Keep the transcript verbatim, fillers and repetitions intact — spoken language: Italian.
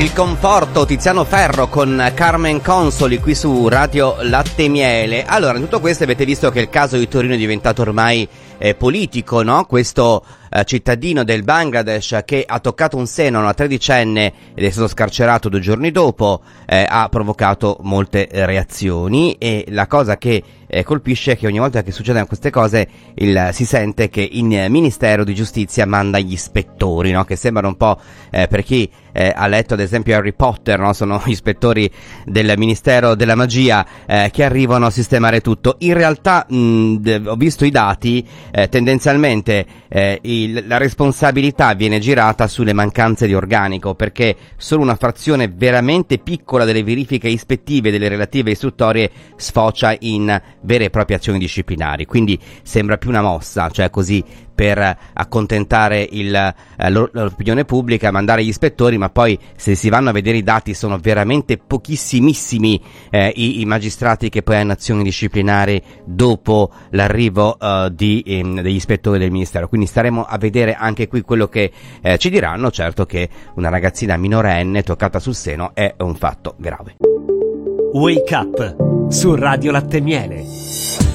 Il conforto, Tiziano Ferro con Carmen Consoli qui su Radio Latte e Miele. Allora, in tutto questo avete visto che il caso di Torino è diventato ormai eh, politico, no? Questo eh, cittadino del Bangladesh che ha toccato un seno a una tredicenne ed è stato scarcerato due giorni dopo, eh, ha provocato molte eh, reazioni, e la cosa che eh, colpisce è che ogni volta che succedono queste cose il, si sente che il Ministero di Giustizia manda gli ispettori, no? Che sembrano un po', eh, per chi eh, ha letto ad esempio Harry Potter, no? Sono gli ispettori del Ministero della Magia eh, che arrivano a sistemare tutto. In realtà mh, ho visto i dati, eh, tendenzialmente eh, il, la responsabilità viene girata sulle mancanze di organico, perché solo una frazione veramente piccola delle verifiche ispettive delle relative istruttorie sfocia in vere e proprie azioni disciplinari. Quindi sembra più una mossa, cioè così per accontentare il, eh, l'opinione pubblica, mandare gli ispettori, ma poi se si vanno a vedere i dati sono veramente pochissimissimi eh, i, i magistrati che poi hanno azioni disciplinari dopo l'arrivo eh, di, eh, degli ispettori del Ministero. Quindi staremo a vedere anche qui quello che eh, ci diranno. Certo che una ragazzina minorenne toccata sul seno è un fatto grave. Wake Up su Radio Latte e Miele.